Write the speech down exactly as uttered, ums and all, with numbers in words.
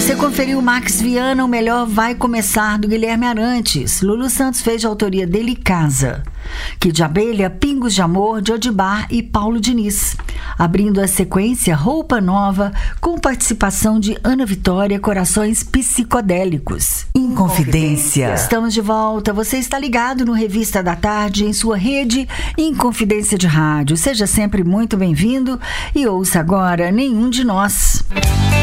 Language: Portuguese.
Você conferiu Max Viana, O Melhor Vai Começar, do Guilherme Arantes. Lulu Santos fez de autoria dele Casa. Kid de Abelha, Pingos de Amor, de Odibar e Paulo Diniz. Abrindo a sequência, Roupa Nova, com participação de Ana Vitória, Corações Psicodélicos. Inconfidência. Estamos de volta. Você está ligado no Revista da Tarde, em sua rede Inconfidência de Rádio. Seja sempre muito bem-vindo e ouça agora Nenhum de Nós.